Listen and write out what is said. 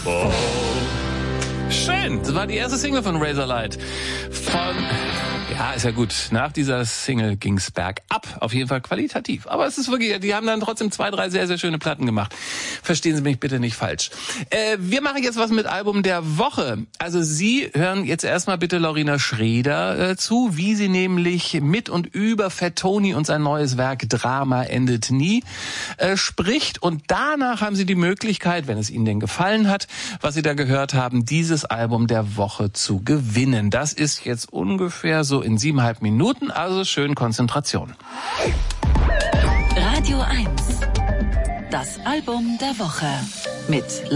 Oh. Schön, das war die erste Single von Razorlight. Ja, ist ja gut. Nach dieser Single ging's bergab. Auf jeden Fall qualitativ. Aber es ist wirklich, die haben dann trotzdem 2, 3 sehr, sehr schöne Platten gemacht. Verstehen Sie mich bitte nicht falsch. Wir machen jetzt was mit Album der Woche. Also Sie hören jetzt erstmal bitte Lorina Schrader zu, wie sie nämlich mit und über Fat Tony und sein neues Werk Drama endet nie spricht. Und danach haben Sie die Möglichkeit, wenn es Ihnen denn gefallen hat, was Sie da gehört haben, dieses Album der Woche zu gewinnen. Das ist jetzt ungefähr so in 7,5 Minuten, also schön Konzentration. Radio 1, das Album der Woche mit